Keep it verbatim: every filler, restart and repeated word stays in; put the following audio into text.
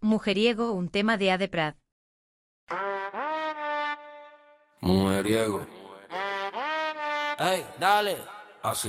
Mujeriego, un tema de Ade Prat. Mujeriego. Ey, dale.